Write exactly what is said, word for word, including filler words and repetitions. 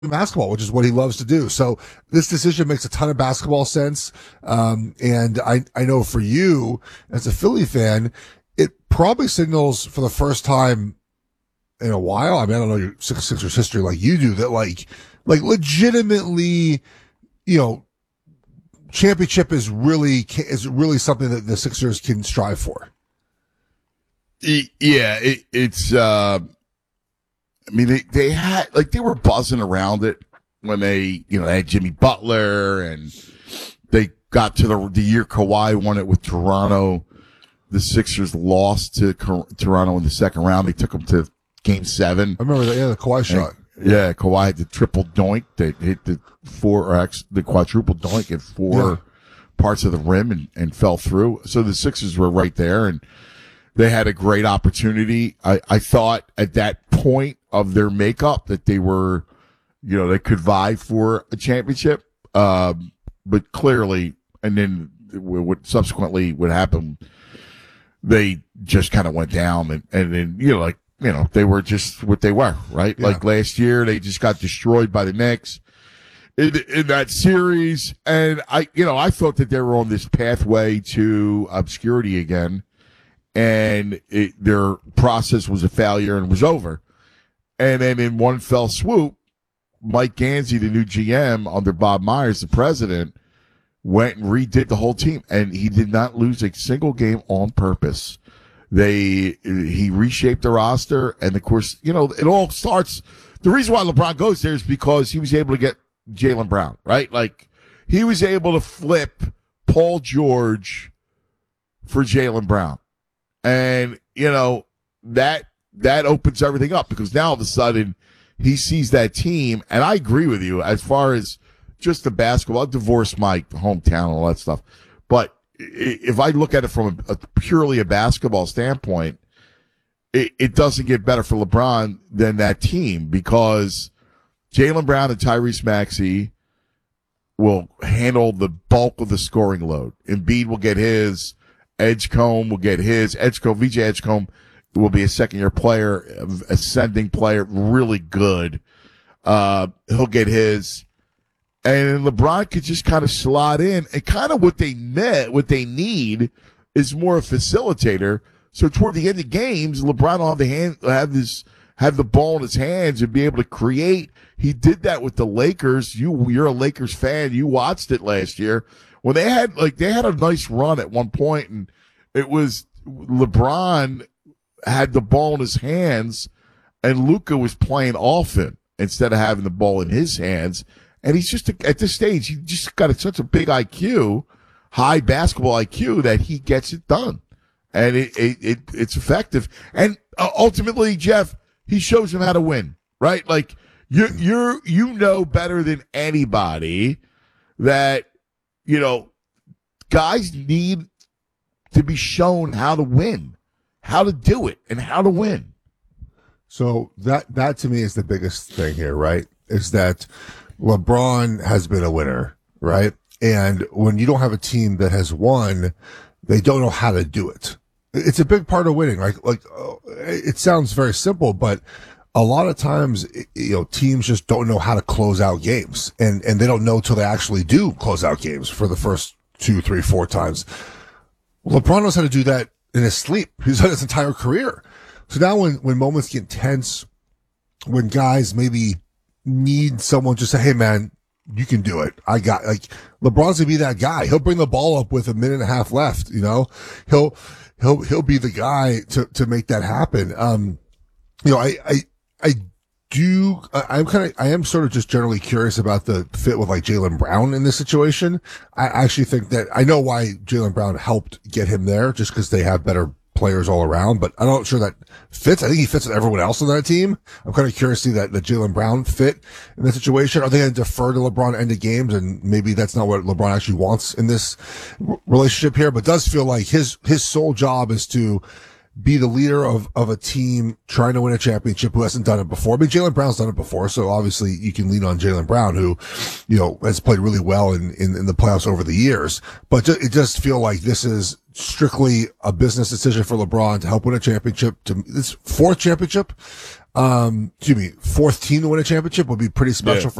basketball, which is what he loves to do. So this decision makes a ton of basketball sense. Um, and I, I know for you as a Philly fan, it probably signals for the first time in a while. I mean, I don't know your Sixers history like you do, that like, like legitimately, you know, championship is really, is really something that the Sixers can strive for. Yeah, it, it's, uh, I mean, they, they had, like, they were buzzing around it when they, you know, they had Jimmy Butler and they got to the, the year Kawhi won it with Toronto. The Sixers lost to Toronto in the second round. They took them to game seven. I remember that, yeah, the Kawhi shot. And, yeah, Kawhi had the triple doink. They hit the four, or actually the quadruple doink at four yeah. parts of the rim and, and fell through. So the Sixers were right there and they had a great opportunity. I, I thought at that point of their makeup that they were, you know, they could vie for a championship. Um, but clearly, and then what subsequently would happen, they just kind of went down and, and then, you know, like, you know, they were just what they were, right? Yeah. Like last year, they just got destroyed by the Knicks in, in that series. And I, you know, I thought that they were on this pathway to obscurity again. And it, their process was a failure and was over. And then in one fell swoop, Mike Gansey, the new G M under Bob Myers, the president, went and redid the whole team. And he did not lose a single game on purpose. They, he reshaped the roster. And of course, you know, it all starts. The reason why LeBron goes there is because he was able to get Jaylen Brown, right? Like, he was able to flip Paul George for Jaylen Brown. And, you know, that, that opens everything up because now all of a sudden he sees that team. And I agree with you as far as just the basketball. I'll divorce my hometown and all that stuff. But if I look at it from a, a purely a basketball standpoint, it, it doesn't get better for LeBron than that team because Jaylen Brown and Tyrese Maxey will handle the bulk of the scoring load. Embiid will get his. Edgecombe will get his. Edgecombe, V J Edgecombe will be a second-year player, ascending player, really good. Uh, he'll get his. And LeBron could just kind of slot in. And kind of what they met, what they need is more a facilitator. So toward the end of games, LeBron will have the hand, have this, have the ball in his hands and be able to create. He did that with the Lakers. You, you're a Lakers fan. You watched it last year. When they had, like, they had a nice run at one point, and it was LeBron had the ball in his hands, and Luka was playing often instead of having the ball in his hands. And he's just, at this stage, he just got such a big I Q, high basketball I Q, that he gets it done. And it, it, it it's effective. And uh, ultimately, Jeff, he shows him how to win, right? Like, you, you're, you know better than anybody that, you know, guys need to be shown how to win, how to do it, and how to win. So that, that to me is the biggest thing here, right? Is that LeBron has been a winner, right? And when you don't have a team that has won, they don't know how to do it. It's a big part of winning. Like, like, uh, it sounds very simple, but a lot of times, you know, teams just don't know how to close out games, and, and they don't know till they actually do close out games for the first two, three, four times. LeBron knows how to do that in his sleep. He's done his entire career. So now when, when moments get tense, when guys maybe need someone to say, hey man, you can do it. I got, like, LeBron's gonna be that guy. He'll bring the ball up with a minute and a half left, you know? He'll, he'll, he'll be the guy to, to make that happen. Um, you know, I, I, I do, I'm kind of, I am sort of just generally curious about the fit with like Jaylen Brown in this situation. I actually think that I know why Jaylen Brown helped get him there, just because they have better players all around, but I'm not sure that fits. I think he fits with everyone else on that team. I'm kind of curious to see that the Jaylen Brown fit in that situation. Are they going to defer to LeBron end of games? And maybe that's not what LeBron actually wants in this relationship here, but it does feel like his, his sole job is to be the leader of, of a team trying to win a championship who hasn't done it before. I mean, Jaylen Brown's done it before, so obviously you can lean on Jaylen Brown, who, you know, has played really well in, in, in the playoffs over the years. But it just feel like this is strictly a business decision for LeBron to help win a championship. To this fourth championship, um, excuse me, fourth team to win a championship would be pretty special Yeah. for